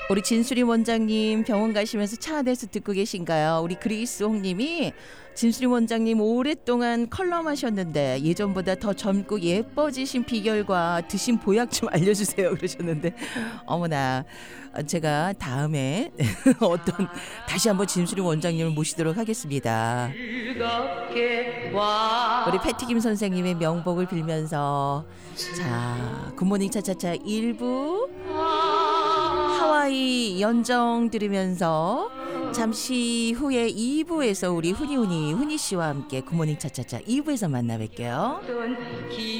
우리 진수림 원장님 병원 가시면서 차 안에서 듣고 계신가요? 우리 그리스 홍님이 진수림 원장님 오랫동안 컬럼하셨는데 예전보다 더 젊고 예뻐지신 비결과 드신 보약 좀 알려주세요 그러셨는데 어머나 제가 다음에 다시 한번 진수림 원장님을 모시도록 하겠습니다. 우리 패티김 선생님의 명복을 빌면서 자 굿모닝 차차차 1부 하와이 연정 들으면서 잠시 후에 2부에서 우리 훈이 씨와 함께 굿모닝 차차차 2부에서 만나 뵐게요.